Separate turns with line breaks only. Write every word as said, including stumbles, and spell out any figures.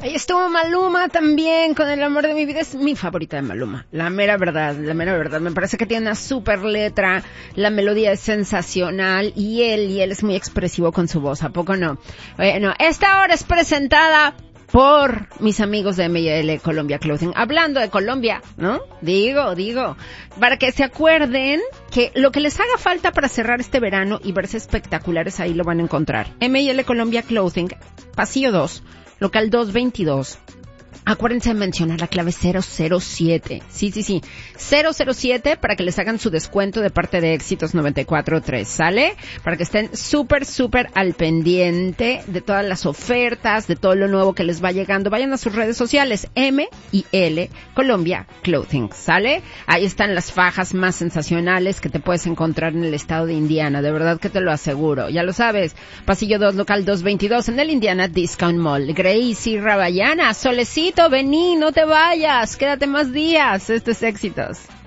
Ahí estuvo Maluma también con El amor de mi vida. Es mi favorita de Maluma, la mera verdad, la mera verdad. Me parece que tiene una super letra, la melodía es sensacional y él, y él es muy expresivo con su voz, ¿a poco no? Bueno, esta hora es presentada por mis amigos de M y L Colombia Clothing. Hablando de Colombia, ¿no? Digo, digo, para que se acuerden que lo que les haga falta para cerrar este verano y verse espectaculares, ahí lo van a encontrar. M y L Colombia Clothing, pasillo dos, local doscientos veintidós. Acuérdense de mencionar la clave cero cero siete. Sí, sí, sí. cero cero siete para que les hagan su descuento de parte de Éxitos noventa y cuatro punto tres. ¿Sale? Para que estén súper, súper al pendiente de todas las ofertas, de todo lo nuevo que les va llegando. Vayan a sus redes sociales. M y L Colombia Clothing. ¿Sale? Ahí están las fajas más sensacionales que te puedes encontrar en el estado de Indiana. De verdad que te lo aseguro. Ya lo sabes. Pasillo dos, local doscientos veintidós en el Indiana Discount Mall. Gracie Rabayana, Solecito, vení, no te vayas, quédate más días, esto es Éxitos.